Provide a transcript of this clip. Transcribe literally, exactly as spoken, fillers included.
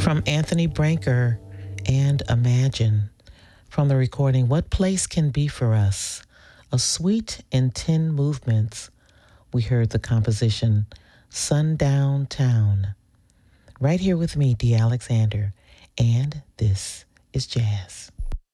From Anthony Branker and Imagine. From the recording, What Place Can Be For Us? A Suite in ten Movements. We heard the composition Sundown Town. Right here with me, Dee Alexander, and this is Jazz.